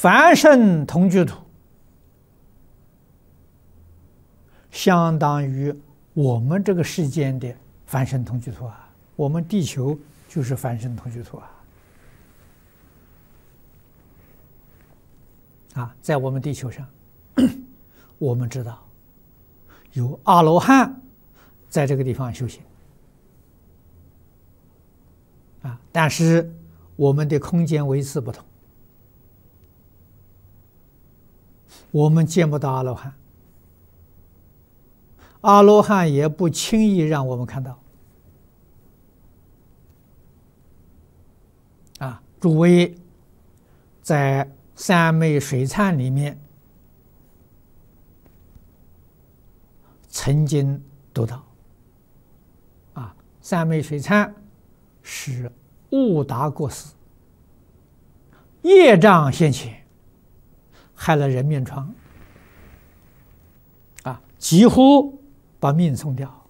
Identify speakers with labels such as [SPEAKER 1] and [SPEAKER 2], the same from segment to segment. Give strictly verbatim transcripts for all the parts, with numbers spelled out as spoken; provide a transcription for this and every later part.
[SPEAKER 1] 凡圣同居土，相当于我们这个世间的凡圣同居土啊，我们地球就是凡圣同居土啊。啊，在我们地球上，我们知道有阿罗汉在这个地方修行啊，但是我们的空间维次不同，我们见不到阿罗汉，阿罗汉也不轻易让我们看到。啊，诸位在三昧水忏里面曾经读到，啊，三昧水忏是悟达过失，业障现前，害了人面疮，啊，几乎把命送掉。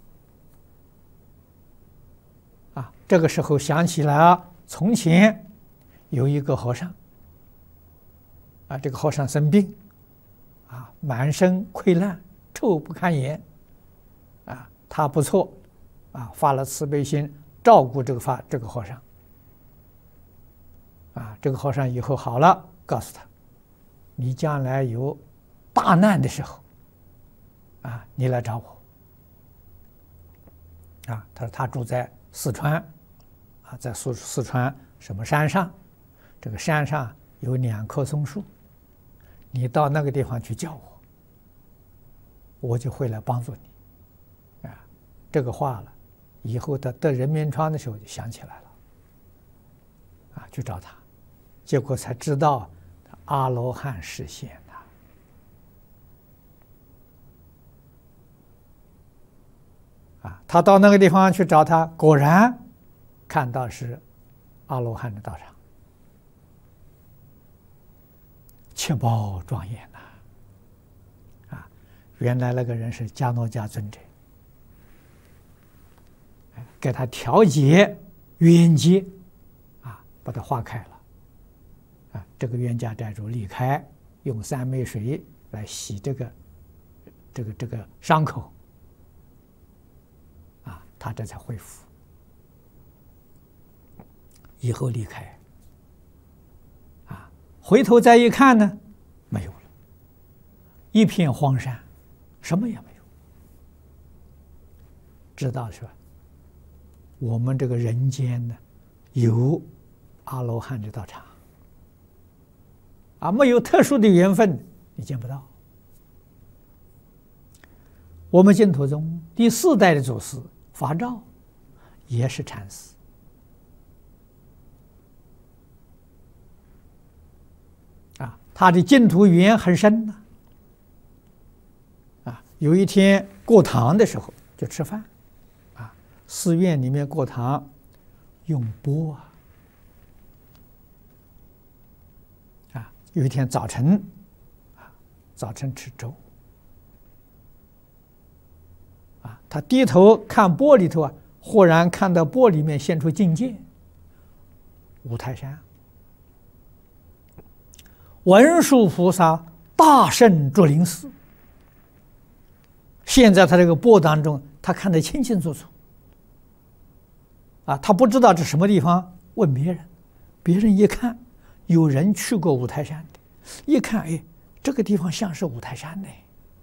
[SPEAKER 1] 啊，这个时候想起来啊，从前有一个和尚。啊，这个和尚生病，啊，满身溃烂，臭不堪言，啊，他不错，啊，发了慈悲心，照顾这个发这个和尚，啊，这个和尚以后好了，告诉他，你将来有大难的时候，啊，你来找我，啊，他说他住在四川，啊，在四四川什么山上，这个山上有两棵松树。你到那个地方去叫我，我就会来帮助你，啊，这个话了，以后他得人面疮的时候就想起来了，啊，去找他，结果才知道阿罗汉示现的，啊，他到那个地方去找他，果然看到是阿罗汉的道场。切报庄严呐！啊，原来那个人是迦诺迦尊者，给他调节冤结，啊，把他化开了，啊，这个冤家债主离开，用三昧水来洗这个这个这个伤口，啊，他这才恢复，以后离开。回头再一看呢，没有了，一片荒山，什么也没有。知道是吧？我们这个人间呢，有阿罗汉的道场，啊，没有特殊的缘分，你见不到。我们净土宗第四代的祖师法照，也是禅师。他的净土缘很深呐，啊，有一天过堂的时候就吃饭，啊，寺院里面过堂用钵啊，啊，有一天早晨，啊，早晨吃粥，啊，他低头看钵里头啊，忽然看到钵里面现出境界，五台山。文殊菩萨大圣卓林寺，现在他这个钵当中，他看得清清楚楚。啊，他不知道这什么地方，问别人，别人一看，有人去过五台山的，一看，哎，这个地方像是五台山呢。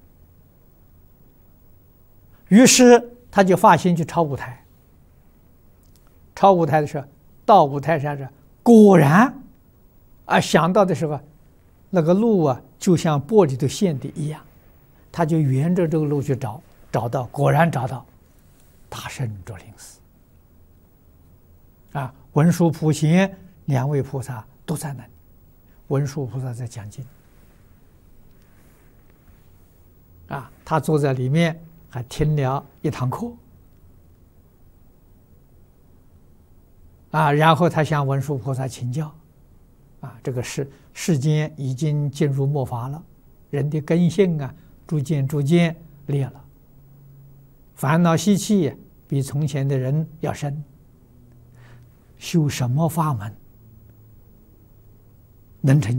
[SPEAKER 1] 于是他就发心去抄五台。抄五台的时候，到五台山上，果然，啊，想到的时候。那个路啊，就像钵里头现的一样，他就沿着这个路去找，找到，果然找到大圣卓林寺。啊，文殊普贤两位菩萨都在那里，文殊菩萨在讲经，啊，他坐在里面还听了一堂课，啊，然后他向文殊菩萨请教。啊，这个世世间已经进入末法了，人的根性啊，逐渐逐渐裂了，烦恼习气比从前的人要深。修什么法门能成？